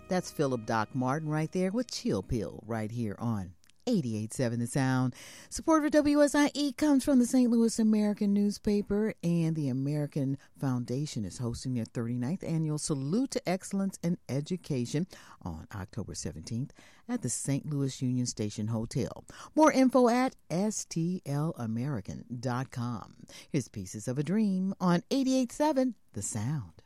That's Philip Doc Martin right there with Chill Pill right here on 88.7 The Sound. Support for WSIE comes from the St. Louis American newspaper, and the American Foundation is hosting their 39th annual Salute to Excellence in Education on October 17th at the St. Louis Union Station Hotel. More info at stlamerican.com. Here's Pieces of a Dream on 88.7 The Sound.